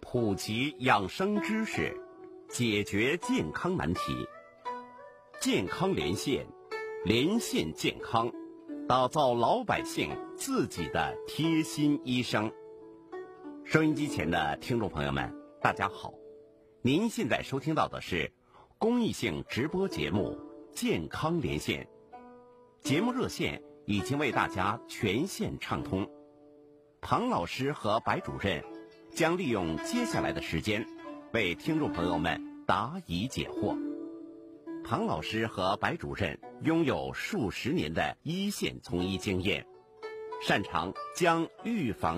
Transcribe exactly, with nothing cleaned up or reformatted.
普及养生知识，解决健康难题。健康连线，连线健康，打造老百姓自己的贴心医生。收音机前的听众朋友们，大家好，您现在收听到的是公益性直播节目《健康连线》，节目热线已经为大家全线畅通。唐老师和白主任将利用接下来的时间为听众朋友们答疑解惑。唐老师和白主任拥有数十年的一线从医经验，擅长将预防